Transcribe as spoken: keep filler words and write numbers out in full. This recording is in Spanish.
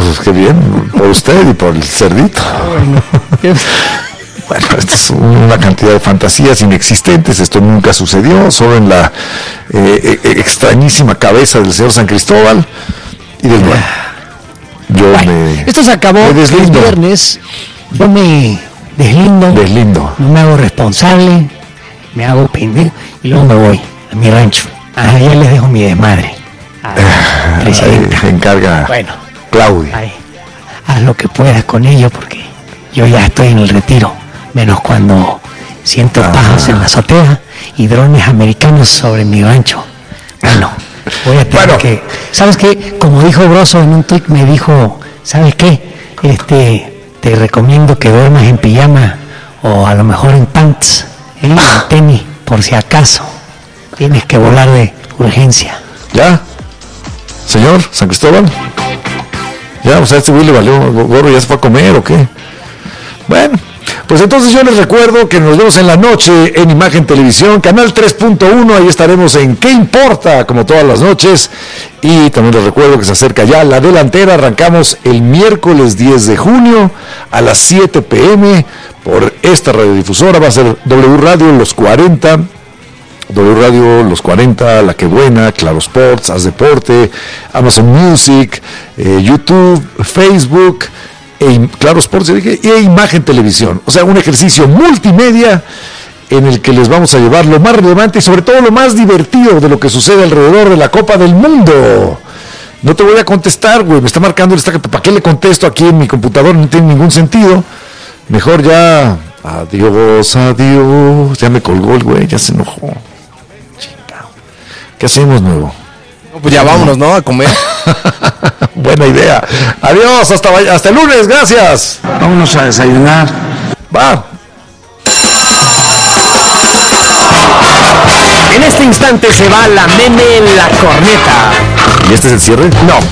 pues qué bien, por usted y por el cerdito. Bueno, bueno, esto es una cantidad de fantasías inexistentes, esto nunca sucedió, solo en la eh, eh, extrañísima cabeza del señor San Cristóbal y del nuevo. Yo bueno, me... Esto se acabó me el viernes, yo me deslindo, deslindo, no me hago responsable, me hago pendejo y luego me voy a mi rancho. Allá les dejo mi desmadre. A ahí encarga bueno, Claudia. Ahí, haz lo que puedas con ello porque yo ya estoy en el retiro, menos cuando siento ah. pájaros en la azotea y drones americanos sobre mi rancho. Bueno, voy a tener bueno. que... ¿Sabes qué? Como dijo Broso en un tweet, me dijo, ¿sabes qué? Este, te recomiendo que duermas en pijama o a lo mejor en pants, ¿eh? en tenis, por si acaso. Tienes que volar de urgencia. ¿Ya? Señor San Cristóbal. Ya, o sea, este güey le valió gorro, ya se fue a comer o qué. Bueno, pues entonces yo les recuerdo que nos vemos en la noche en Imagen Televisión, canal tres punto uno, ahí estaremos en ¿Qué importa? Como todas las noches. Y también les recuerdo que se acerca ya la delantera, arrancamos el miércoles diez de junio a las siete pm por esta radiodifusora, va a ser W Radio Los cuarenta, W Radio Los cuarenta, La Que Buena, Claro Sports, Haz Deporte, Amazon Music, eh, YouTube, Facebook, e, Claro Sports e Imagen Televisión. O sea, un ejercicio multimedia en el que les vamos a llevar lo más relevante y sobre todo lo más divertido de lo que sucede alrededor de la Copa del Mundo. No te voy a contestar, güey, me está marcando el stack. ¿Para qué le contesto aquí en mi computador? No tiene ningún sentido. Mejor ya, adiós, adiós. Ya me colgó el güey, ya se enojó. ¿Qué hacemos, nuevo? No, pues ya vámonos, ¿no? A comer. Buena idea. Adiós, hasta, hasta el lunes, gracias. Vámonos a desayunar. Va. En este instante se va la meme en la corneta. ¿Y este es el cierre? No.